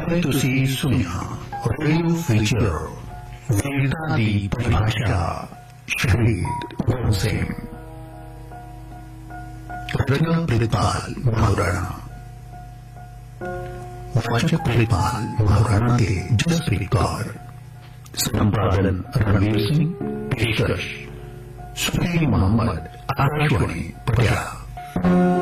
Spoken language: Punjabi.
ਹੈ ਤੁਸੀਂ ਸੁਣਿਆ ਰੇਡੀਓ ਫੀਚਰ ਵੀਰਤਾ ਦੀ ਪਰਿਭਾਸ਼ਾ ਸ਼ਹੀਦ ਭਗਤ ਸਿੰਘ ਰਚਨਾ ਪ੍ਰਿਤਪਾਲ ਮਹਾਰਾਣਾ ਵਾਚਕ ਪ੍ਰਿਤਪਾਲ ਮਹਾਰਾਣਾ ਤੇ ਜਸਪ੍ਰੀਤ ਕੌਰ ਸੰਪਾਦਨ ਰਣਵੀਰ ਸਿੰਘ ਪੇਸ਼ਕਸ਼ ਸੁਨੀਲ ਮੁਹੰਮਦ ਆਕਾਸ਼ਵਾਣੀ ਪਟਿਆਲਾ।